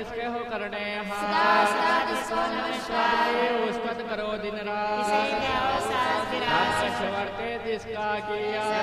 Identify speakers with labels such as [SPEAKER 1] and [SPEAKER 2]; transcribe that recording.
[SPEAKER 1] जिसके हो करने
[SPEAKER 2] सदा सदा जिसको नमस्कार
[SPEAKER 1] उसपत करो दिन रात
[SPEAKER 2] इसे क्या हो साथ गिरा
[SPEAKER 1] वर्ते जिसका किया